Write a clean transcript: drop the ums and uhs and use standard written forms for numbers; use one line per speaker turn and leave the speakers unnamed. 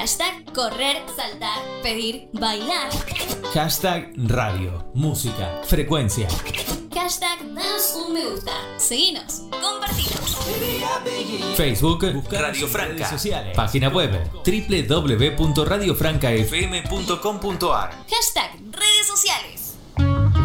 Hashtag correr, saltar, pedir, bailar.
Hashtag radio, música, frecuencia.
Hashtag danos un me gusta. Seguinos, compartinos.
Facebook, Radio Franca. Página web, www.radiofrancafm.com.ar.
Hashtag